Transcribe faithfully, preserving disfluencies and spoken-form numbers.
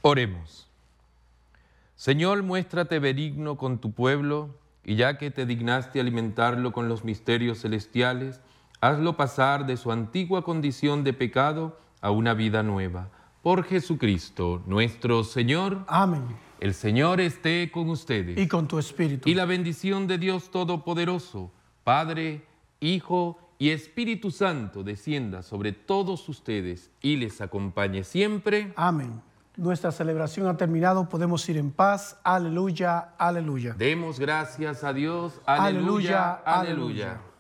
Oremos. Señor, muéstrate benigno con tu pueblo, y ya que te dignaste alimentarlo con los misterios celestiales, hazlo pasar de su antigua condición de pecado a una vida nueva. Por Jesucristo, nuestro Señor. Amén. El Señor esté con ustedes. Y con tu espíritu. Y la bendición de Dios Todopoderoso, Padre, Hijo y Espíritu Santo, descienda sobre todos ustedes y les acompañe siempre. Amén. Nuestra celebración ha terminado, podemos ir en paz. Aleluya, aleluya. Demos gracias a Dios. Aleluya, Aleluya, aleluya. aleluya.